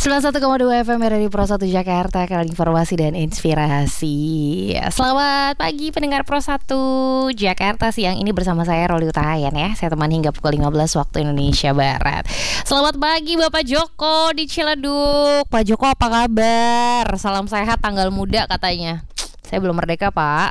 91,2 FM dari Pro 1 Jakarta, kanal informasi dan inspirasi. Selamat pagi pendengar Pro 1 Jakarta. Siang ini bersama saya Roli Utahayan ya. Saya teman hingga pukul 15 waktu Indonesia Barat. Selamat pagi Bapak Joko di Ciledug. Pak Joko apa kabar? Salam sehat tanggal muda katanya. Saya belum merdeka Pak.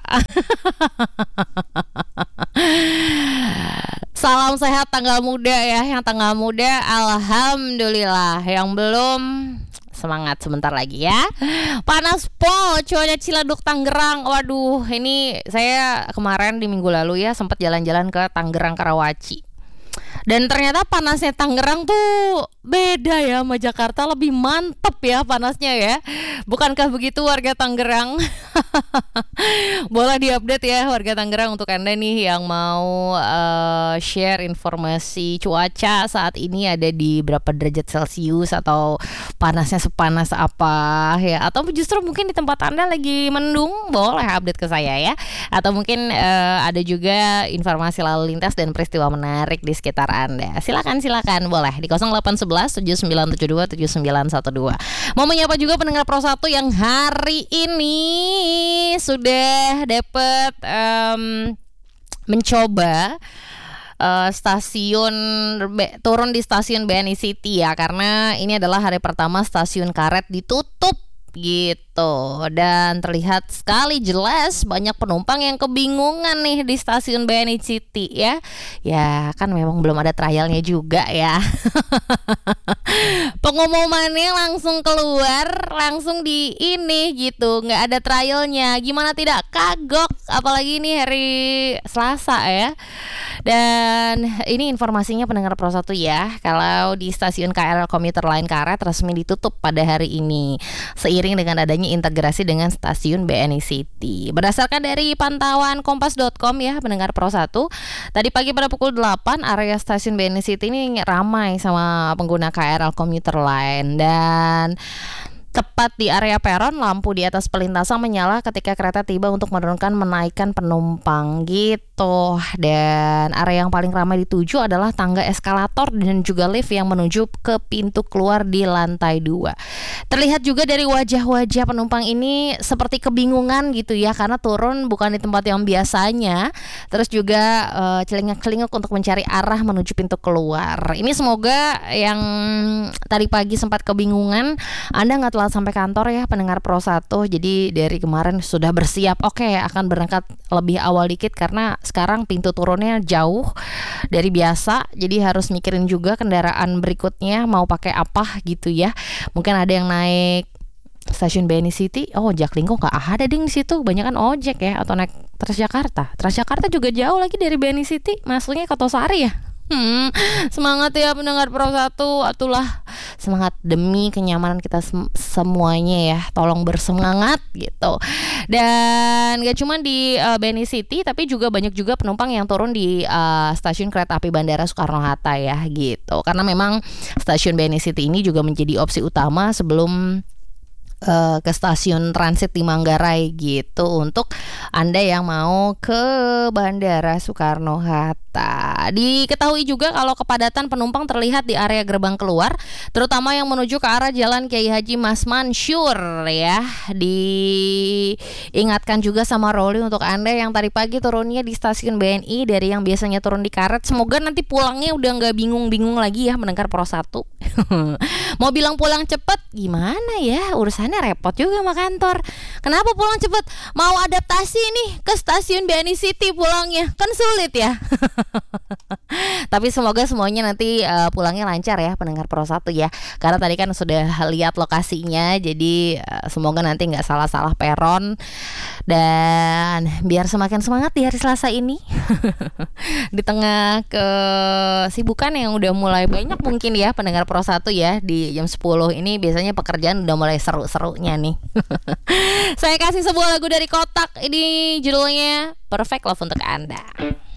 Salam sehat tanggal muda ya. Yang tanggal muda alhamdulillah. Yang belum semangat sebentar lagi ya. Panas cuaca Ciledug Tangerang. Waduh, ini saya kemarin di minggu lalu ya sempat jalan-jalan ke Tangerang Karawaci. Dan ternyata panasnya Tangerang tuh beda ya sama Jakarta, lebih mantep ya panasnya ya. Bukankah begitu warga Tangerang? Boleh diupdate ya warga Tangerang untuk Anda nih yang mau share informasi cuaca saat ini ada di berapa derajat Celcius atau panasnya sepanas apa ya. Atau justru mungkin di tempat Anda lagi mendung, boleh update ke saya ya. Atau mungkin ada juga informasi lalu lintas dan peristiwa menarik di sekitar Anda. Silakan boleh di 0811 7972 7912. Mau menyapa juga pendengar Pro 1 yang hari ini sudah dapat mencoba turun di stasiun BNI City ya, karena ini adalah hari pertama stasiun Karet ditutup gitu. Dan terlihat sekali jelas banyak penumpang yang kebingungan nih di stasiun BNI City ya. Ya kan memang belum ada trialnya juga ya. Pengumumannya langsung keluar, langsung di ini gitu, nggak ada trialnya. Gimana tidak kagok, apalagi ini hari Selasa ya. Dan ini informasinya pendengar Pro 1 ya, kalau di stasiun KRL Komuter Line Karet resmi ditutup pada hari ini seiring dengan adanya integrasi dengan stasiun BNI City. Berdasarkan dari pantauan kompas.com ya pendengar Pro 1, tadi pagi pada pukul 8 area stasiun BNI City ini ramai sama pengguna KRL Komuter Line. Dan tepat di area peron, lampu di atas pelintasan menyala ketika kereta tiba untuk menurunkan menaikkan penumpang gitu. Dan area yang paling ramai dituju adalah tangga eskalator dan juga lift yang menuju ke pintu keluar di lantai 2. Terlihat juga dari wajah-wajah penumpang ini seperti kebingungan gitu ya, karena turun bukan di tempat yang biasanya. Terus juga celingak-celinguk untuk mencari arah menuju pintu keluar. Ini semoga yang tadi pagi sempat kebingungan, Anda nggak telat sampai kantor ya pendengar Pro 1. Jadi dari kemarin sudah bersiap, oke, akan berangkat lebih awal dikit karena sekarang pintu turunnya jauh dari biasa. Jadi harus mikirin juga kendaraan berikutnya mau pakai apa gitu ya. Mungkin ada yang naik stasiun BNI City, Jaklingko nggak ada ding di situ, banyak kan ojek ya, atau naik Transjakarta juga jauh lagi dari BNI City, masuknya ke Tosari ya. Semangat ya pendengar Pro 1, atulah semangat demi kenyamanan kita semuanya ya, tolong bersemangat gitu. Dan gak cuma di BNI City, tapi juga banyak juga penumpang yang turun di stasiun kereta api Bandara Soekarno-Hatta ya gitu, karena memang stasiun BNI City ini juga menjadi opsi utama sebelum ke stasiun transit di Manggarai gitu, untuk Anda yang mau ke Bandara Soekarno-Hatta. Diketahui juga kalau kepadatan penumpang terlihat di area gerbang keluar, terutama yang menuju ke arah Jalan Kiai Haji Mas Mansur ya. Diingatkan juga sama Roli untuk Anda yang tadi pagi turunnya di stasiun BNI dari yang biasanya turun di Karet, semoga nanti pulangnya udah nggak bingung-bingung lagi ya mendengar Pro 1. Mau bilang pulang cepet gimana ya, urusannya repot juga sama kantor. Kenapa pulang cepet? Mau adaptasi nih ke stasiun BNI City pulangnya, kan sulit ya. Tapi semoga semuanya nanti pulangnya lancar ya pendengar Pro 1 ya, karena tadi kan sudah lihat lokasinya. Jadi semoga nanti nggak salah-salah peron, dan biar semakin semangat di hari Selasa ini. Di tengah kesibukan yang udah mulai banyak mungkin ya pendengar Pro 1 ya, di jam 10 ini biasanya pekerjaan udah mulai seru-serunya nih. Saya kasih sebuah lagu dari Kotak, ini judulnya Perfect Love untuk Anda.